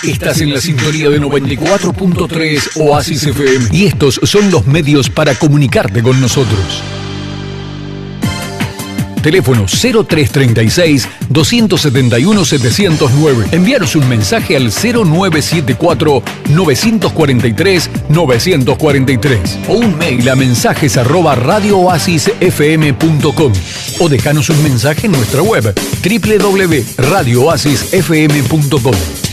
Estás en la sintonía de 94.3 Oasis FM. Y estos son los medios para comunicarte con nosotros. Teléfono 0336-271-709. Envíanos un mensaje al 0974-943-943. O un mail a mensajes@radiooasisfm.com. O déjanos un mensaje en nuestra web www.radiooasisfm.com.